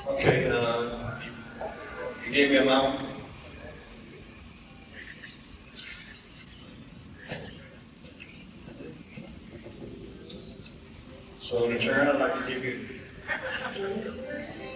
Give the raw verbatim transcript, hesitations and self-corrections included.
Okay, uh, you gave me a amount. So in return, I'd like to give you